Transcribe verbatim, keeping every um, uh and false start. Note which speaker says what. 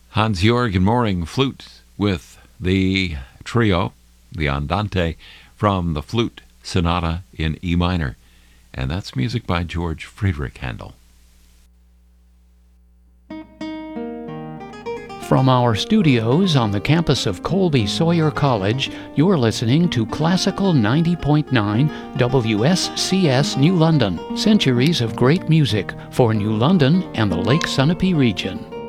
Speaker 1: Hans-Georg and Moring flute with the trio, the Andante, from the Flute Sonata in E minor. And that's music by George Friedrich Handel.
Speaker 2: From our studios on the campus of Colby Sawyer College, you're listening to Classical ninety point nine W S C S New London. Centuries of great music for New London and the Lake Sunapee region.